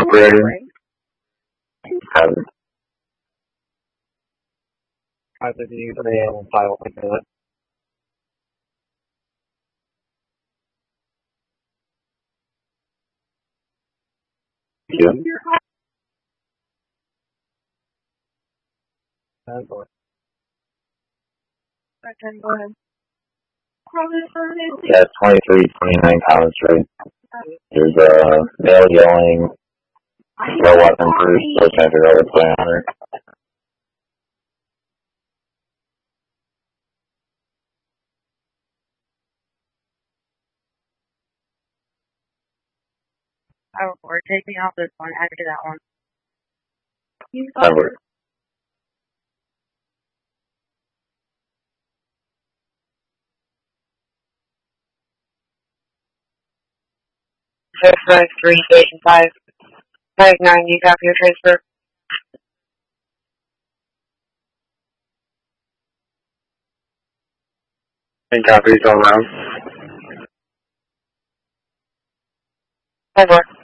operator. Copy. I think you can able to file like that. Yeah. Go ahead. Yeah, 2329 Collins Street. There's a male yelling, low weapon proof, so I can't figure out what's going on there. Or take me off this one, add to that one. Cover. Station 5. 59, you copy your transfer? And copies all around. 5-4.